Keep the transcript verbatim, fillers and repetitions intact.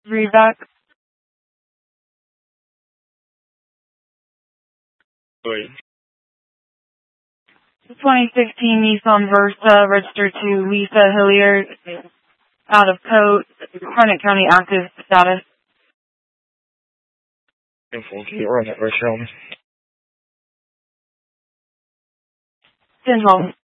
Read back. Wait. twenty sixteen Nissan Versa, registered to Lisa Hilliard, out of code, Harnett County active status. Info, can you run that right, Sheldon? ten twelve.